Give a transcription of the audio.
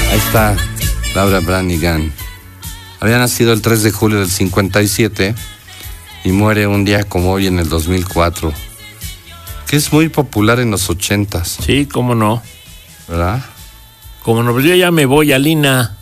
Ahí está Laura Branigan. Había nacido el 3 de julio del 57 y muere un día como hoy en el 2004. Que es muy popular en los 80s. Sí, cómo no. ¿Verdad? Cómo no, pues yo ya me voy, Alina.